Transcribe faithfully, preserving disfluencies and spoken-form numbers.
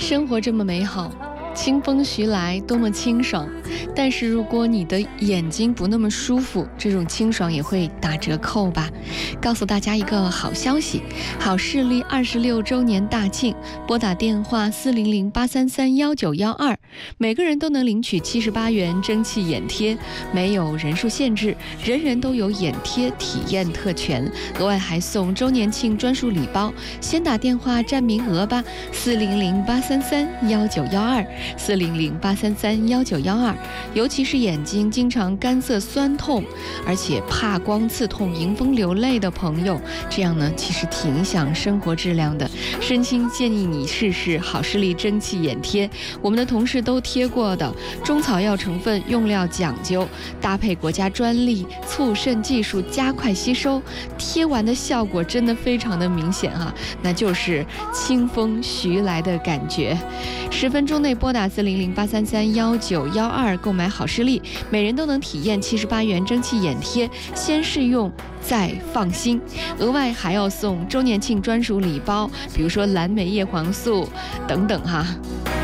生活这么美好，清风徐来，多么清爽。但是如果你的眼睛不那么舒服，这种清爽也会打折扣吧。告诉大家一个好消息，好视力二十六周年大庆，拨打电话四零零八三三幺九幺二，每个人都能领取七十八元蒸汽眼贴，没有人数限制，人人都有眼贴体验特权，额外还送周年庆专属礼包。先打电话占名额吧，四零零八三三幺九幺二，四零零八三三幺九幺二。尤其是眼睛经常干涩酸痛，而且怕光刺痛、迎风流泪的朋友，这样呢其实挺影响生活质量的。深心建议你试试好视力蒸汽眼贴，我们的同事都贴过的，中草药成分，用料讲究，搭配国家专利促渗技术，加快吸收，贴完的效果真的非常的明显哈、啊，那就是清风徐来的感觉。十分钟内拨打四零零八三三幺九幺二购买好视力，每人都能体验七十八元蒸汽眼贴，先试用再放心。额外还要送周年庆专属礼包，比如说蓝莓叶黄素等等哈。